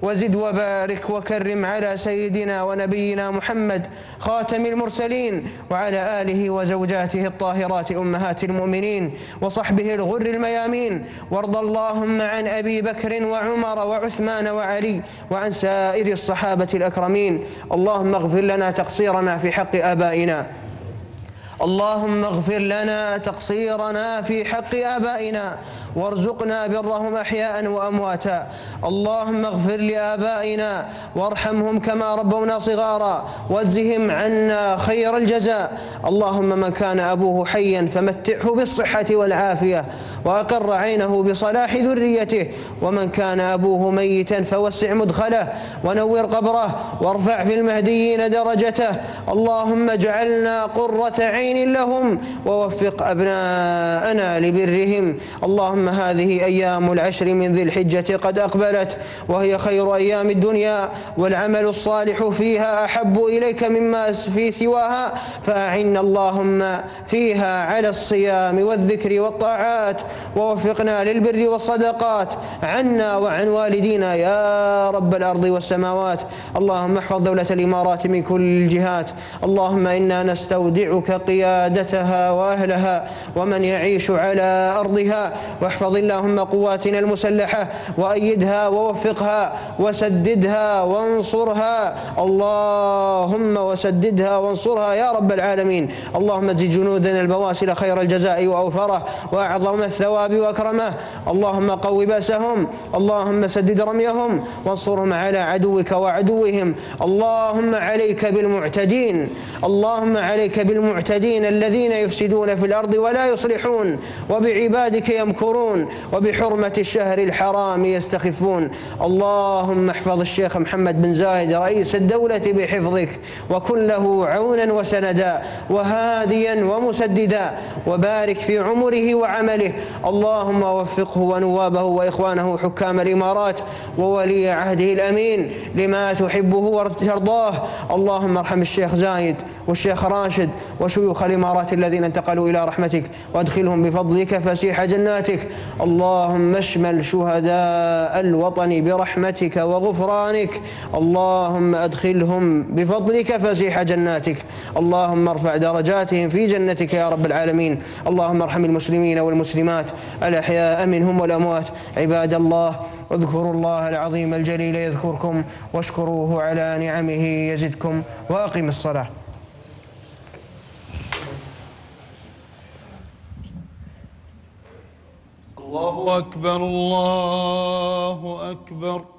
وزد وبارك وكرم على سيدنا ونبينا محمد خاتم المرسلين وعلى آله وزوجاته الطاهرات أمهات المؤمنين وصحبه الغر الميامين. وارض اللهم عن أبي بكر وعمر وعثمان وعلي وعن سائر الصحابة الأكرمين. اللهم اغفر لنا تقصيرنا في حق آبائنا، اللهم اغفر لنا تقصيرنا في حق آبائنا وارزقنا برهم أحياء وأمواتا. اللهم اغفر لآبائنا وارحمهم كما ربونا صغارا واجزهم عنا خير الجزاء. اللهم من كان أبوه حيا فمتعه بالصحة والعافية وأقر عينه بصلاح ذريته، ومن كان أبوه ميتا فوسع مدخله ونور قبره وارفع في المهديين درجته. اللهم اجعلنا قرة عين لهم ووفق أبناءنا لبرهم. اللهم هذه أيام العشر من ذي الحجة قد أقبلت، وهي خير أيام الدنيا، والعمل الصالح فيها أحب إليك مما في سواها، فأعنا اللهم فيها على الصيام والذكر والطاعات، ووفقنا للبر والصدقات عنا وعن والدينا يا رب الأرض والسماوات. اللهم احفظ دولة الإمارات من كل الجهات. اللهم إنا نستودعك قيادتها وأهلها ومن يعيش على أرضها، واحفظ اللهم قواتنا المسلحة وأيدها ووفقها وسددها وانصرها، اللهم وسددها وانصرها يا رب العالمين. اللهم اجزي جنودنا البواسل خير الجزاء وأوفره وأعظم الثواب وأكرمه. اللهم قو بأسهم، اللهم سدد رميهم وانصرهم على عدوك وعدوهم. اللهم عليك بالمعتدين، اللهم عليك بالمعتدين الذين يفسدون في الأرض ولا يصلحون وبعبادك يمكرون وبحرمة الشهر الحرام يستخفون. اللهم احفظ الشيخ محمد بن زايد رئيس الدولة بحفظك، وكن له عونا وسندا وهاديا ومسددا، وبارك في عمره وعمله. اللهم وفقه ونوابه وإخوانه حكام الإمارات وولي عهده الأمين لما تحبه وترضاه. اللهم ارحم الشيخ زايد والشيخ راشد وشيوخ الإمارات الذين انتقلوا إلى رحمتك، وادخلهم بفضلك فسيح جناتك. اللهم اشمل شهداء الوطن برحمتك وغفرانك. اللهم ادخلهم بفضلك فسيح جناتك. اللهم ارفع درجاتهم في جنتك يا رب العالمين. اللهم ارحم المسلمين والمسلمات الأحياء منهم والأموات. عباد الله، اذكروا الله العظيم الجليل يذكركم، واشكروه على نعمه يزدكم، وأقم الصلاة. الله أكبر، الله أكبر.